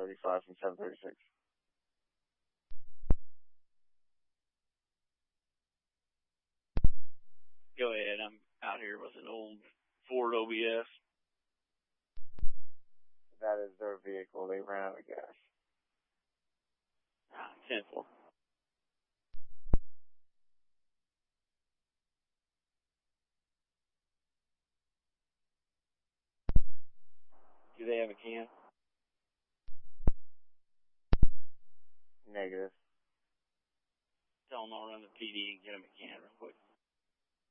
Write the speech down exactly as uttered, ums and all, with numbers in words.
thirty-five from seven thirty-six. Go ahead. I'm out here with an old Ford O B S. That is their vehicle. They ran out of gas. Ah, ten four. Do they have a can? Negative. Tell them I'll run the P D and get them a can real quick.